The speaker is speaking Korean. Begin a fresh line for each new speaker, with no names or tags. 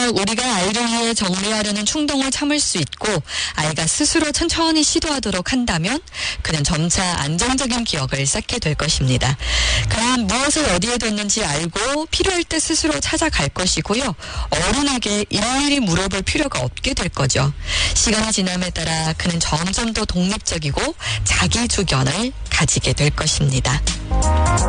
비록 우리가 아이를 위해 정리하려는 충동을 참을 수 있고 아이가 스스로 천천히 시도하도록 한다면 그는 점차 안정적인 기억을 쌓게 될 것입니다. 그는 무엇을 어디에 뒀는지 알고 필요할 때 스스로 찾아갈 것이고요. 어른에게 일일이 물어볼 필요가 없게 될 거죠. 시간이 지남에 따라 그는 점점 더 독립적이고 자기 주견을 가지게 될 것입니다.